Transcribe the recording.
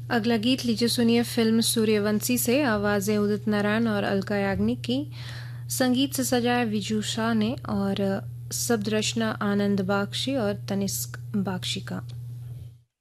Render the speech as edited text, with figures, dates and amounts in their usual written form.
अगला गीत लीजिए सुनिए फिल्म सूर्यवंशी से। आवाज़ें उदित नारायण और अलका याग्निक की, संगीत से सजाया विजू शाह ने और शब्द रचना आनंद बागशी और तनिष्क बागशी का।